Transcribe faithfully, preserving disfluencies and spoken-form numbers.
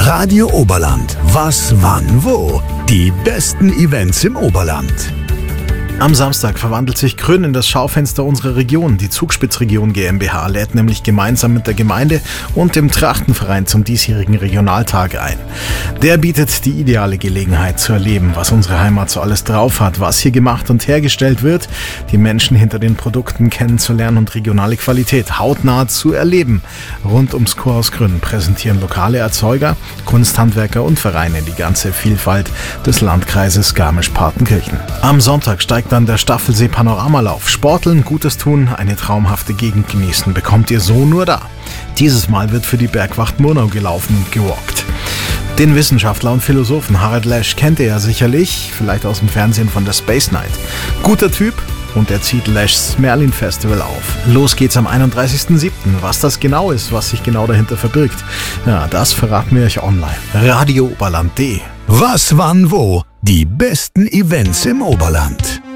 Radio Oberland. Was, wann, wo? Die besten Events im Oberland. Am Samstag verwandelt sich Grün in das Schaufenster unserer Region. Die Zugspitzregion GmbH lädt nämlich gemeinsam mit der Gemeinde und dem Trachtenverein zum diesjährigen Regionaltag ein. Der bietet die ideale Gelegenheit zu erleben, was unsere Heimat so alles drauf hat, was hier gemacht und hergestellt wird, die Menschen hinter den Produkten kennenzulernen und regionale Qualität hautnah zu erleben. Rund ums Kurhaus Grün präsentieren lokale Erzeuger, Kunsthandwerker und Vereine die ganze Vielfalt des Landkreises Garmisch-Partenkirchen. Am Sonntag steigt dann der Staffelsee-Panoramalauf. Sporteln, Gutes tun, eine traumhafte Gegend genießen, bekommt ihr so nur da. Dieses Mal wird für die Bergwacht Murnau gelaufen und gewalkt. Den Wissenschaftler und Philosophen Harald Lesch kennt ihr ja sicherlich, vielleicht aus dem Fernsehen von der Space Night. Guter Typ und er zieht Leschs Merlin Festival auf. Los geht's am einunddreißigsten siebten Was das genau ist, was sich genau dahinter verbirgt, ja, das verraten wir euch online. Radio Oberland punkt de. Was, wann, wo? Die besten Events im Oberland.